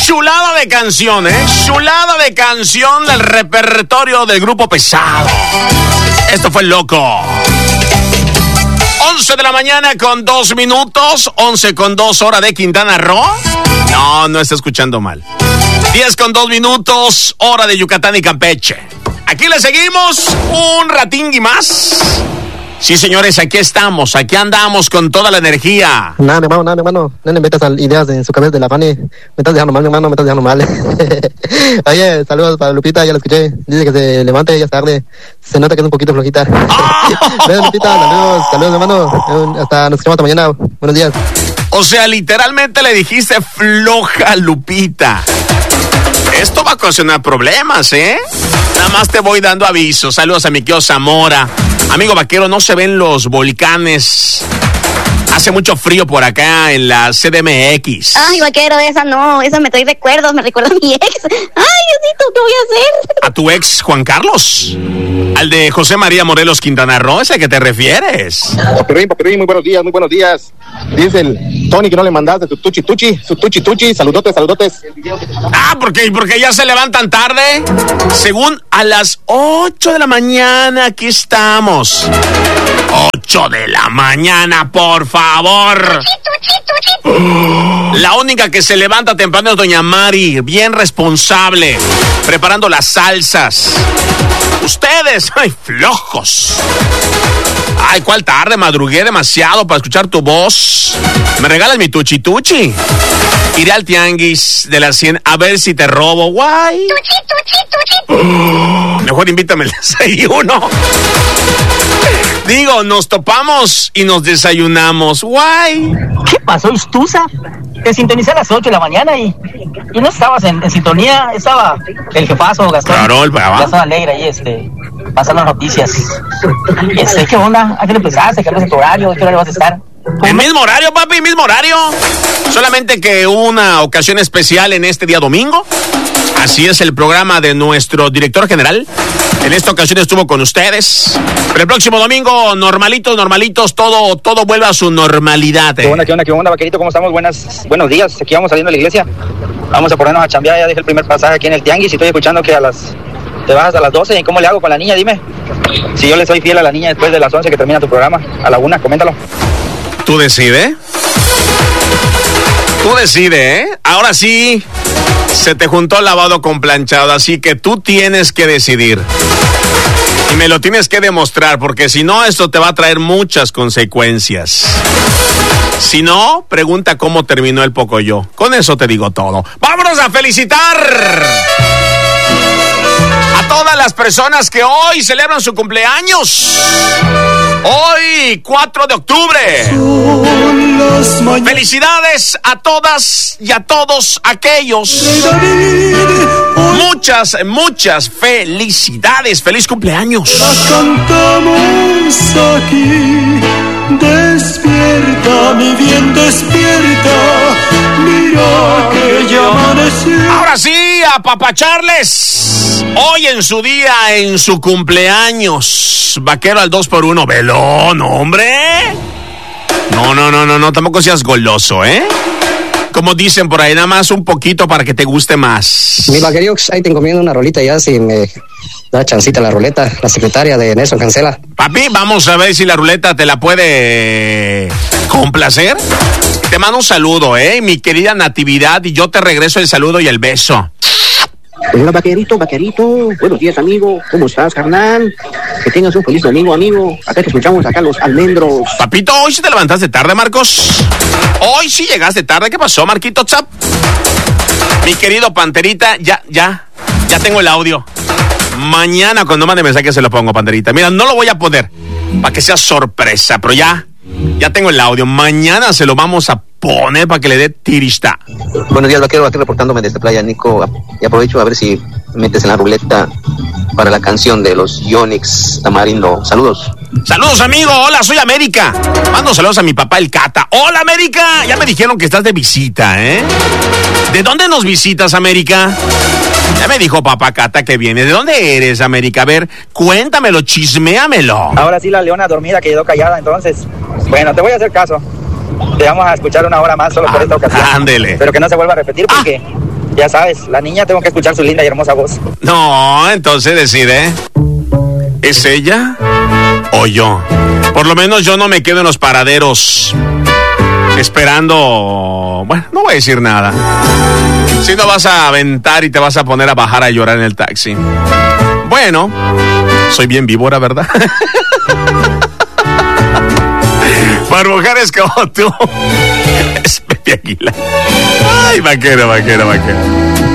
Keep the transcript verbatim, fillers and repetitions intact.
Chulada de canción, ¿eh? Chulada de canción del repertorio del Grupo Pesado. Esto fue Loco. once de la mañana con dos minutos. once con dos hora de Quintana Roo. No, no está escuchando mal. diez con dos minutos, hora de Yucatán y Campeche. Aquí le seguimos un ratingui más. Sí, señores, aquí estamos, aquí andamos con toda la energía. Nada, mi hermano, nada, mi hermano. No le metas ideas en su cabeza de la Fanny. Me estás dejando mal, mi hermano, me estás dejando mal. Oye, saludos para Lupita, ya la escuché. Dice que se levante, ya es tarde. Se nota que es un poquito flojita. Ven, Lupita, saludos, saludos, hermano. Hasta nos escuchamos hasta mañana. Buenos días. O sea, literalmente le dijiste floja, Lupita. Esto va a ocasionar problemas, ¿eh? Nada más te voy dando aviso. Saludos a mi tío Zamora. Amigo vaquero, no se ven los volcanes. Hace mucho frío por acá en la C D M X. Ay, vaquero, esa no. Esa me trae recuerdos, me recuerda a mi ex. Ay, Diosito, ¿qué voy a hacer? ¿A tu ex Juan Carlos? ¿Al de José María Morelos Quintana Roo? ¿Es a qué te refieres? Papirín, papirín, muy buenos días, muy buenos días. Dice el Tony que no le mandaste su tuchi tuchi, su tuchi tuchi, saludotes, saludotes. Ah, ¿por qué? ¿Porque ya se levantan tarde? Según a las ocho de la mañana, aquí estamos. ocho de la mañana, por favor. La única que se levanta temprano es doña Mari, bien responsable, preparando las salsas. Ustedes, ay, flojos. Ay, ¿cuál tarde? Madrugué demasiado para escuchar tu voz. ¿Me regalas mi tuchi tuchi? Iré al tianguis de la cien a ver si te robo, guay. Tuchi, tuchi, tuchi. Mejor invítame el desayuno. Digo, nos topamos y nos desayunamos, guay. ¿Qué pasó, Istuza? Te sintonicé a las ocho de la mañana y, y no estabas en, en sintonía. Estaba el jefazo Gastón. Claro, el brava. Gastón Alegre ahí, este, pasando las noticias. Este, ¿qué onda? ¿A qué le empezaste? ¿Qué es tu horario? ¿Qué hora vas a estar? El mismo horario, papi, mismo horario. Solamente que una ocasión especial en este día domingo. Así es el programa de nuestro director general. En esta ocasión estuvo con ustedes. Pero el próximo domingo, normalitos, normalitos, todo, todo vuelve a su normalidad. ¿Qué onda, qué onda, qué onda, vaquerito? ¿Cómo estamos? Buenas, buenos días. Aquí vamos saliendo de la iglesia. Vamos a ponernos a chambear. Ya dejé el primer pasaje aquí en el tianguis y estoy escuchando que a las... te bajas a las doce. ¿Y cómo le hago con la niña? Dime. Si yo le soy fiel a la niña después de las once que termina tu programa. A la una, coméntalo. Tú decides. Tú decides, ¿eh? Ahora sí, se te juntó lavado con planchado, así que tú tienes que decidir. Y me lo tienes que demostrar, porque si no, esto te va a traer muchas consecuencias. Si no, pregunta cómo terminó el Pocoyo. Con eso te digo todo. ¡Vámonos a felicitar a todas las personas que hoy celebran su cumpleaños! Hoy, cuatro de octubre. Felicidades a todas y a todos aquellos. Muchas, muchas felicidades. Feliz cumpleaños. Las cantamos aquí. Despierta, mi bien, despierta. Mira que ya amaneció. Ahora sí, a papacharles. Hoy en su día, en su cumpleaños. Vaquero al dos por uno. Velón, hombre. No, no, no, no, no. Tampoco seas goloso, ¿eh? Como dicen por ahí, nada más un poquito para que te guste más. Mi vaquerío, ahí te encomiendo una rolita ya, si me da chancita la ruleta, la secretaria de Nelson Cancela. Papi, vamos a ver si la ruleta te la puede complacer. Te mando un saludo, ¿eh? Mi querida Natividad, y yo te regreso el saludo y el beso. Hola, vaquerito, vaquerito. Buenos días, amigo. ¿Cómo estás, carnal? Que tengas un feliz domingo, amigo. Acá te escuchamos, acá los almendros. Papito, ¿hoy sí te levantaste tarde, Marcos? Hoy sí llegaste tarde. ¿Qué pasó, Marquito Zap? Mi querido Panterita, ya, ya, ya tengo el audio. Mañana cuando mande mensaje se lo pongo, Panterita. Mira, no lo voy a poner para que sea sorpresa, pero ya, ya tengo el audio. Mañana se lo vamos a poner para que le dé tirista. Buenos días, vaquero, aquí reportándome desde Playa Nico. Y aprovecho a ver si metes en la ruleta para la canción de los Yonix Tamarindo. Saludos. Saludos, amigo. Hola, soy América. Mando saludos a mi papá, el Cata. Hola, América. Ya me dijeron que estás de visita, ¿eh? ¿De dónde nos visitas, América? Ya me dijo papá Cata que viene. ¿De dónde eres, América? A ver, cuéntamelo, chisméamelo. Ahora sí la leona dormida quedó callada, entonces. Bueno, te voy a hacer caso. Te vamos a escuchar una hora más solo por esta ocasión. Ándele. Pero que no se vuelva a repetir porque... Ah. Ya sabes, la niña tengo que escuchar su linda y hermosa voz. No, entonces decide. ¿Es ella o yo? Por lo menos yo no me quedo en los paraderos esperando. Bueno, no voy a decir nada. Si no vas a aventar y te vas a poner a bajar a llorar en el taxi. Bueno, soy bien víbora, ¿verdad? Para mujeres como tú, es Pepe Aguilar. Ay, vaquero, vaquero, vaquero.